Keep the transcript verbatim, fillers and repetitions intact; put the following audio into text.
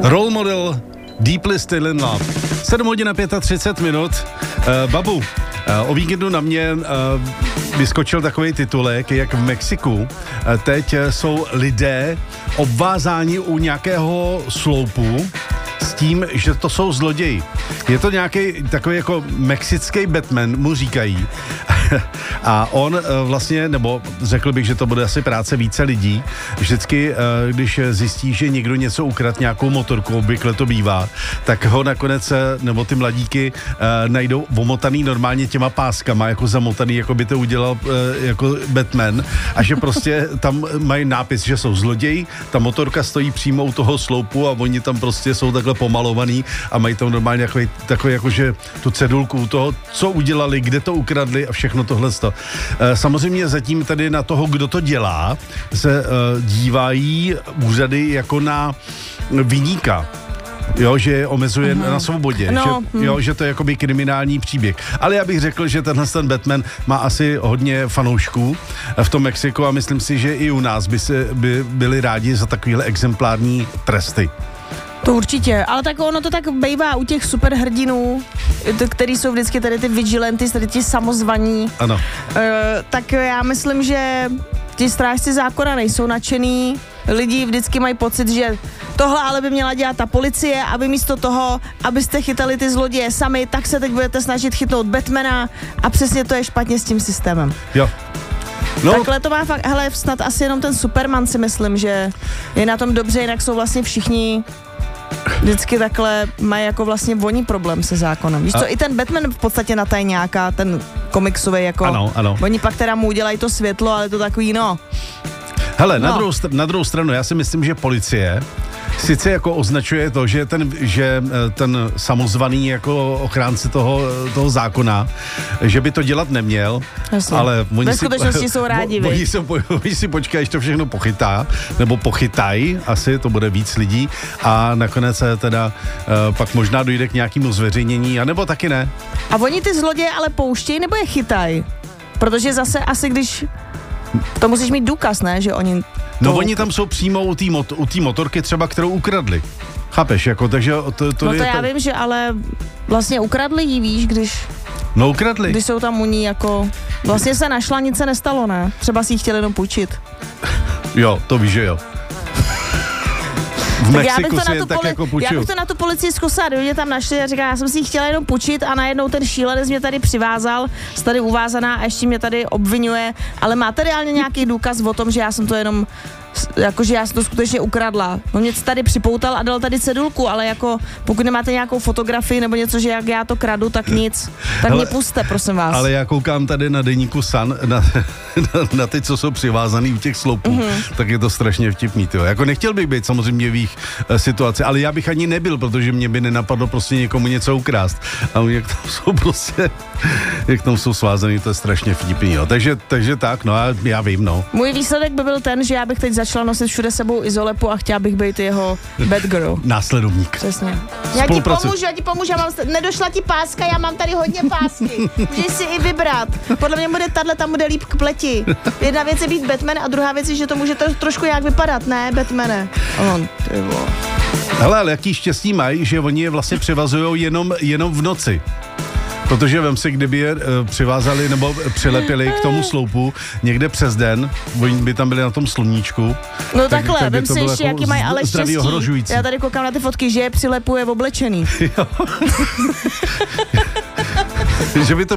Role model Deeply Still in Love. sedm hodin a třicet pět minut. Uh, babu, uh, o víkendu na mě uh, vyskočil takový titulek, jak v Mexiku uh, teď uh, jsou lidé obvázáni u nějakého sloupu s tím, že to jsou zloději. Je to nějaký takový jako mexický Batman, mu říkají. A on vlastně, nebo řekl bych, že to bude asi práce více lidí, vždycky, když zjistí, že někdo něco ukradl, nějakou motorku, obvykle to bývá, tak ho nakonec, nebo ty mladíky najdou omotaný normálně těma páskama, jako zamotaný, jako by to udělal jako Batman, a že prostě tam mají nápis, že jsou zloději, ta motorka stojí přímo u toho sloupu a oni tam prostě jsou takhle pomalovaný a mají tam normálně takový, takový jakože tu cedulku u toho, co udělali, kde to ukradli a všechno tohle. Samozřejmě zatím tady na toho, kdo to dělá, se dívají úřady jako na viníka. Jo, že je omezuje uh-huh. na svobodě, no, že, hm. jo, že to je jakoby kriminální příběh. Ale já bych řekl, že tenhle ten Batman má asi hodně fanoušků v tom Mexiku a myslím si, že i u nás by, se, by byli rádi za takovýhle exemplární tresty. To určitě, ale tak ono to tak bývá u těch superhrdinů, který jsou vždycky tady ty vigilanty, tady ti samozvaní. Ano. E, tak já myslím, že ti strážci zákona nejsou nadšený, lidi vždycky mají pocit, že tohle ale by měla dělat ta policie a vy místo toho, abyste chytali ty zloděje sami, tak se teď budete snažit chytnout Batmana a přesně to je špatně s tím systémem. Jo. No. Takhle to má fakt, hele, snad asi jenom ten Superman si myslím, že je na tom dobře, jinak jsou vlastně všichni vždycky takhle mají jako vlastně voní problém se zákonem. Víš co, a... i ten Batman v podstatě na tajňáka, ten komiksový jako, ano, ano. Oni pak teda mu udělají to světlo, ale to takový, no. Hele, no. na, druhou, na druhou stranu, já si myslím, že policie sice jako označuje to, že ten, že ten samozvaný jako ochránce toho, toho zákona, že by to dělat neměl, Jasně. ale oni ve si, skutečnosti jsou rádi, oni, oni, si, oni si počkají, až to všechno pochytá, nebo pochytají, asi to bude víc lidí a nakonec teda uh, pak možná dojde k nějakému zveřejnění, anebo taky ne. A oni ty zloděje ale pouštějí, nebo je chytají? Protože zase asi když to musíš mít důkaz, ne, že oni No to... oni tam jsou přímo u té mot- u té motorky třeba, kterou ukradli. Chápeš, jako, takže to, to No je to já tak... vím, že ale vlastně ukradli jí, víš, když... No ukradli. Když jsou tam u ní jako... Vlastně se našla, nic se nestalo, ne? Třeba si ji chtěli jenom půjčit. Jo, to víš, že jo. V tak Mexiku si já je bych, tak poli- jako půjčil. já bych to na tu policii zkusila, kdyby mě tam našli a říká, já jsem si ji chtěla jenom půjčit a najednou ten šílenec mě tady přivázal, z tady uvázaná a ještě mě tady obvinuje, ale máte reálně nějaký důkaz o tom, že já jsem to jenom jakože já jsem to skutečně ukradla. On mě tady připoutal a dal tady cedulku, ale jako pokud nemáte nějakou fotografii nebo něco, že jak já to kradu, tak nic. Tak hele, mě puste, prosím vás. Ale já koukám tady na deníku Sun, na, na, na ty, co jsou přivázaný u těch sloupů, mm-hmm. tak je to strašně vtipný. Tyjo. Jako nechtěl bych být samozřejmě v jejich uh, situaci, ale já bych ani nebyl, protože mě by nenapadlo prostě někomu něco ukrást. A jak tam jsou prostě, jak tam jsou svázaný, to je strašně vtipný. Jo. Takže, takže tak, no já, já vím, no. Můj výsledek by byl ten, že já bych teď začala nosit všude sebou izolepu a chtěla bych být jeho bad girl. Následovník. Přesně. Já ti pomůžu, já ti pomůžu, já mám, nedošla ti páska, já mám tady hodně pásky. Můžeš si i vybrat. Podle mě bude tahle, tam bude líp k pleti. Jedna věc je být Batman a druhá věc je, že to může to trošku nějak vypadat, ne, Batmane? On, ty vole. Hele, ale jaký štěstí mají, že oni je vlastně převazují jenom, jenom v noci. Protože vem si, kdyby je uh, přivázali nebo přilepili k tomu sloupu někde přes den, oni by tam byli na tom sluníčku. No tak, takhle, tak vem si ještě, jako jaký mají ale štěstí. Ohrožující. Já tady koukám na ty fotky, že je přilepuje v oblečený. Že by to